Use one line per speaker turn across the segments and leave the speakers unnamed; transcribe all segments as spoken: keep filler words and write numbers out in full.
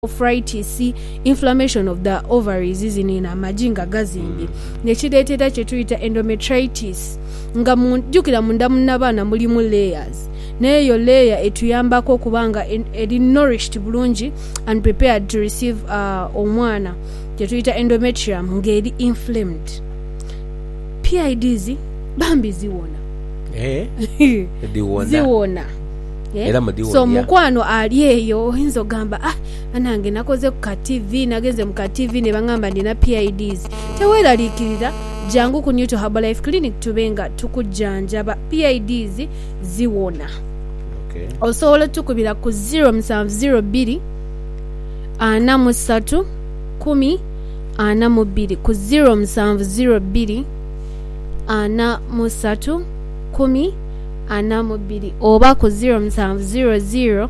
arthritis, inflammation of the ovaries zinina amajinga gazimbye nekireetera kye tuyita endometritis nga mujjukira munda munnabaana mulimu layers naye eyo layer etuyambako okubanga eri nourished bulungi and prepared to receive uh, omwana kye tuyita endometrium ng'eri inflamed. P I Ds bambi ziwona
eh diwona
ziwona
era madiwona
so mukwano ali eyo oyinza ogamba ah anange nakoze ku ka T V nagenze mu ka T V ne bangamba ndina P I Ds teweeraliikirira jangu ku Newto Herbalife Clinic tubenga tukujjanjaba. P I Ds ziwona.
Okay.
Osobola tukubira ku zero seven zero two ana mu three kumi ana mu bbiri ku zero seven zero two ana mu three kumi ana mu bbiri oba ku zero seven zero zero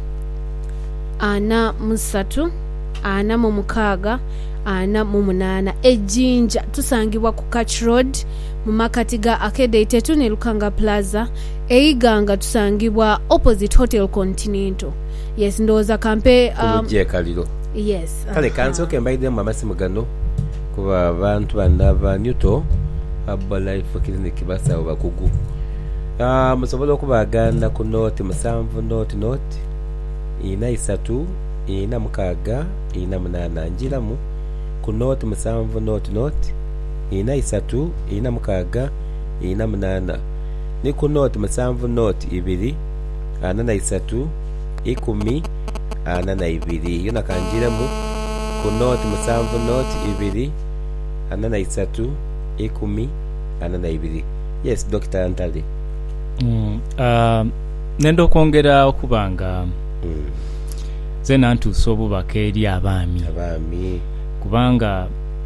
ana mu three ana mu mukaaga ana mu munaana. Ejjinja tusangibwa ku Catch Road mu makati ga Arcade Tetu ne Lukanga Plaza. Eiganga tusangibwa opposite Hotel Continental. Yes, ndowooza kampe
um, kaliro.
Yes.
Kale uh-huh. Kansoke mbaide mu amasimu gano kuba abantu banava Newto Herbalife Clinic basawo bakugu. Ah, musobola okubagana ku note musanvu note note ina isatu ina mukaaga ina munana njiramu ku note musanvu note note ina isatu ina mukaaga ina munana ni ku note musanvu note ibiri ana na isatu ikumi ana na ibiri yona kanjiramu ku note musanvu note ibiri ana na isatu ikumi ana na ibiri. Yes, Doctor Antali.
Mm, uh, nendo kwongera okubanga mm. zena ntuusa obubaka eri abaami
abaami
kubanga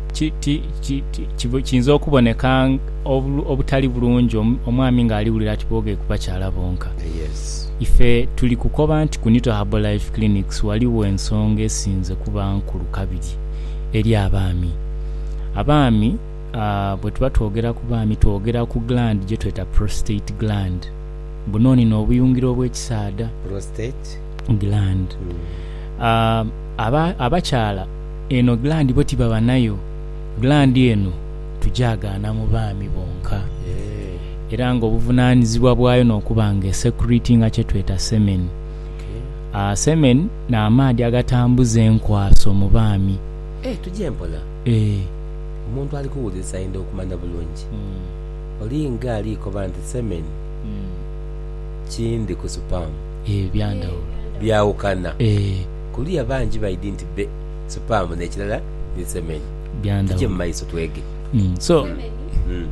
kiyinza okuboneka obutali bulungi omwami ng'aliwulira tiboge kubakyala bonka.
Yes.
Ife tuli kukoba nti ku Newto Herbalife Clinics waliwo ensonga esinze kuba nkulu kabiri eri abaami. Abaami Uh, bwe tuba twogera ku baami twogera ku gland gye tweta prostate gland. Buno nino obuyungiro obw'ekisaada
prostate
gland. Mm. Uh, aba abakyala eno gland bwe tibaba nayo gland eno tujagaana mu baami bonka.
Yeah.
Era ng'obuvunaanyizibwa bwayo n'okubanga security nga kye tweta semen.
Okay.
Uh, semen n'amaadi agatambuza enkwaso mu baami.
Eh, tujje mpola.
Eh.
Omuntu ali kuwuliriza ayinza okumanya bulungi.
Mm.
Olinga aliko banti semen
mm.
kindi ku spam
eh byandawulo
byawukana
eh
kuliya bangi baidi nti be spam n'ekirala ni semen
byandawulo
tujje mu maiso twege.
mm. so
mm.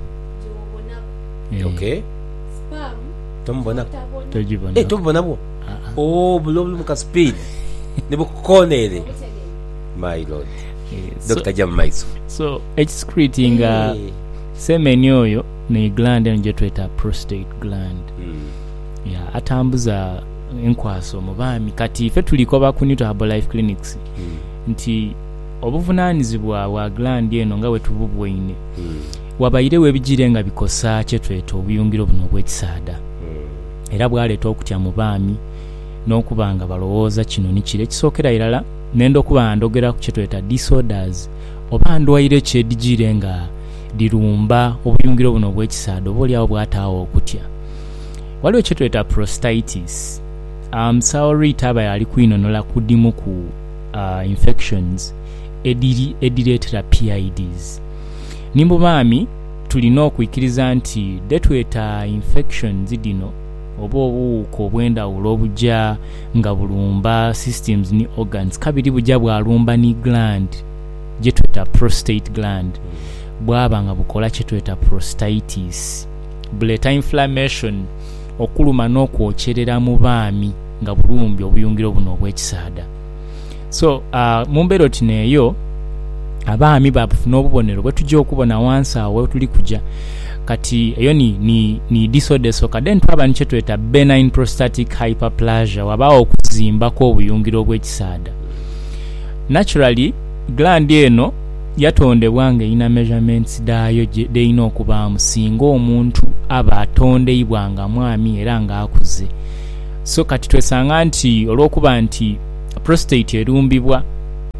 eh.
Okay.
Spam
tombona
tojibona
eh tombona bo oh bulobulu muka speed ne bukonere my lord.
So,
Doctor Jam Maiso.
So excreting uh, hey. semen oyo ne gland nje tweta prostate gland.
Mm.
Yeah, atambuza enkwaso mu baami kati ife tuliko ba ku Newto Herbalife Clinics.
Mm.
Nti obuvunaanyizibwa wa gland eno nga wetububwine.
Mm.
Wabayire webigire nga bikosa kye tweta obuyungiro buno bw'ekisaada.
Mm.
Era bwaleeta okutya mu baami n'okubanga balowooza kino ni kire kisookera irala nendo kuba ndogera ku kyetweta disorders oba ndwaire kyedigire nga dirumba obuyungiro buno bw'ekisaada obuli awo bwataawo okutya. Waliwo kyetweta prostatitis. Um, sorry taba yali kwinonola kudimu ku uh, infections ediri ediretera P I Ds. Nimbo baami tulina okuyikiriza nti detweta infections dino oba obuwuuka obw'endawulo obujja nga bulumba systems ni organs kabiri bujja bwalumba ni gland gye tweta prostate gland bwaba nga bukola kye tweta prostatitis buleta inflammation okuluma n'okwokyerera mu baami nga bulumbi obuyungiro buno obw'ekisaada. So uh, mu mbeera oti neeyo abaami bafuna obubonero bwe tujja okubona wansi awo tuli kujja kati eyo ni ni ni disorder so kaden twaba ni kyetweta benign prostatic hyperplasia wabao okuzimba ko obuyungiro obw'ekisaada. Naturally gland eno yatondebwa nga ina measurements dayo deino okuba singa omuntu aba atondeibwa nga mwami era nga akuze. So kati twesanga nti olwokuba nti prostate erumbibwa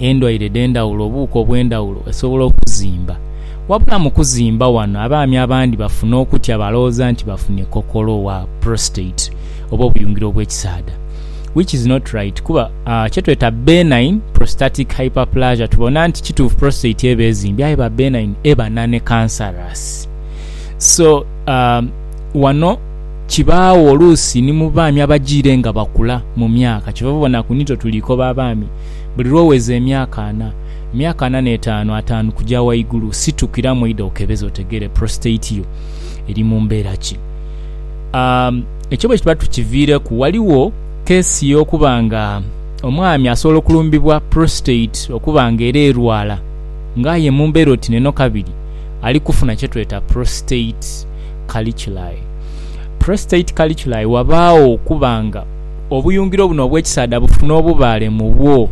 endwaire d'endawulo obuuka obw'endawulo esobola okuzimba. Wabula mu kuzimba wano abaami abandi bafuna okutya balowooza nti bafune kokolo wa prostate oba obuyungiro bw'ekisaada, which is not right. Kuba uh, kyetweta benign prostatic hyperplasia tubona nti kituufu prostate eba ezimbye eba benign eba nane cancerous. So um, wano kibaawo oluusi ni mu baami abagiire nga bakula mu myaka kibabona ku nito tuliko b'abaami buli lwoweza emyaka ana myaka ana n'etaano ataano kujja waigulu situkira mwida okebeza otegere prostate yo eri mu mbeera ki. Um, ekyo bwe kiba tukiviireku waliwo kesi y'okubanga omwami asobola okulumbibwa prostate okubanga era erwala ng'aye mu mbeera oti neno kabiri ali kufuna kyetweta prostate caliculi. Prostate caliculi wabaawo okubanga obuyungiro buno obw'ekisaada bufuna obubaale mu bwo.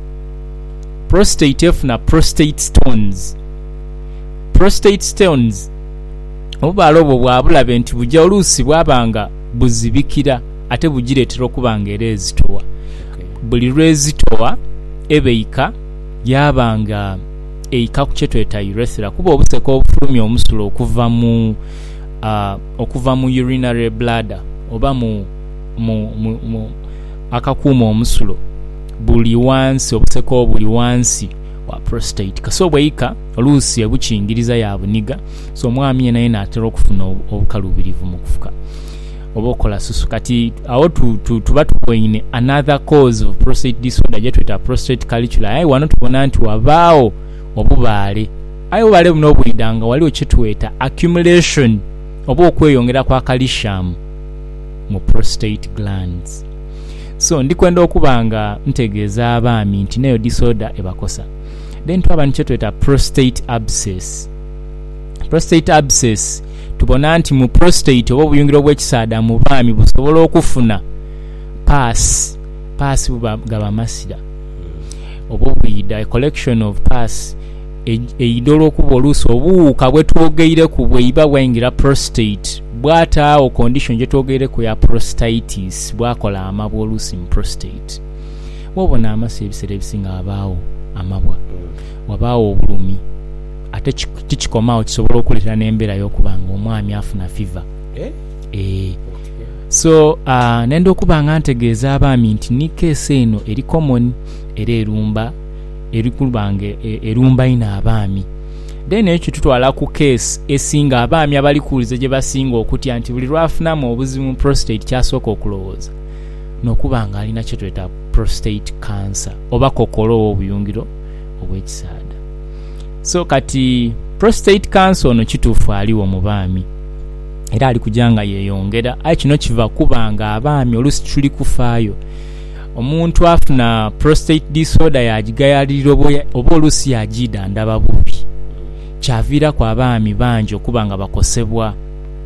Prostate efuna prostate stones. Prostate stones obubaale obwo bwabulabe nti bujja oluusi bwabanga buzibikira ate bugireetera okubanga era ezitowa. Okay. Buli lwezitowa ebeeyika yabanga eyika ku kyetweta urethra kuba obuseka obufulumya omusulo okuva mu uh, okuva mu urinary bladder oba mu, mu, mu, mu akakuuma omusulo buli wansi obuseka obuli wansi wa prostate kaso bweyika oluusi ebukingiriza yabuniga so omwami naye naatera okufuna obukalubirivu mu kufuka oba okola susu. Kati awo tuba tupoine another cause of prostate disorder gyetweta prostate caliculi. Aye wano tubona nti wabaawo obubaale aye obubaale buno obuyidanga waliwo kyetweta accumulation oba okweyongera kwa calcium mu prostate glands. So ndikwenda okubanga ntegeeza abaami nti neyo disorder ebakosa. Then twaba nikyetweta prostate abscess. Prostate abscess tubona nti mu prostate oba obuyungiro bw'ekisaada mu baami busobola okufuna pass pass gaba masira oba obuyida a collection of pass eidolo okuba oluusi obuwuuka bwe twogeire ku bweiba bwayingira prostate bwataawo condition gye twogeire ku ya prostatitis bwakola amabwa oluusi mu prostate. Wabona amasa ebiseera ebisinga wabaawo amabwa wabaawo obulumi ate kikikomaawo kisobola okuleetera n'embeera y'okubanga omwami afuna fiva.
Eh?
Eh. So uh, nenda okubanga ntegeeza abaami nti ni keesi eno eri common era erumba eri kubanga erumba ina abaami. Then ekyo tutwala ku keesi esinga abaami abali kuwuliza gye basinga okutya nti buli lwafunamu obuzibu mu prostate kyasooka okulowooza n'okubanga alina kyetweta prostate cancer oba kokolo obuyungiro obw'ekisaada. So kati prostate cancer ono kituufu aliwo mu baami era ali kujanga yeeyongera aye kino kiva kubanga abaami oluusi tuli kufaayo. Omuntu afuna prostate disorder yagigayalirira oba oluusi yagiida ndaba bubi kyaviira ku abaami bangi okubanga bakosebwa.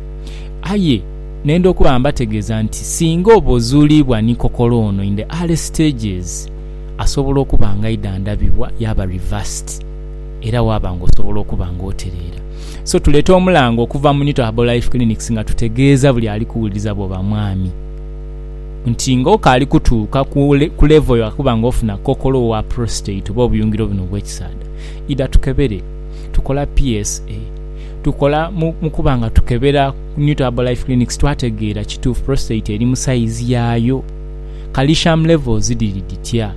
Aye nenda okuba mbategeeza nti singa oba ozuulibwa ni kokolo ono in the early stages asobola okubanga idandabibwa yaba reversed era wabanga osobola okubanga otereera. So tuleeta omulango okuva mu Newton Herbal Life Clinics nga tutegeeza buli ali kuwuliriza bw'oba mwami nti ng'okaali kutuuka ku level yakubanga ofuna kokolo wa prostate oba obuyungiro buno bw'ekisaada ida tukebere tukola P S A tukola mu kubanga tukebera Newton Herbal Life Clinics twategeera kituufu prostate eri mu size yaayo calcium levels diri ditya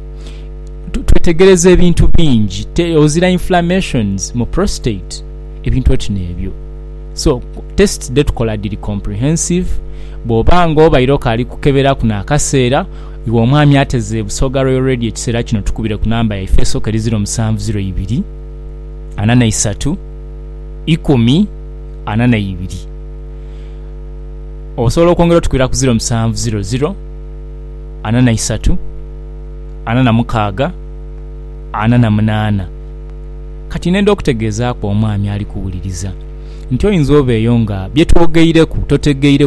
twetegereza ebintu bingi ozira inflammations mu prostate ebintu oti n'ebyo. So test de tukola diri comprehensive bw'obanga obaire okaali kukebera kuno akaseera iwe omwami ateze Busoga Royal Radio ekiseera kino tukubire ku namba yaife esooka eri zero seven zero two ana na isatu ikumi ana na ibiri. Osobola okwongera otukubira ku zero seven zero zero ana na isatu ana na mukaaga ana na munaana. Kati nenda okutegeezaako omwami ali kuwuliriza nti oyinza obeeyo nga bye twogeire ku totegeire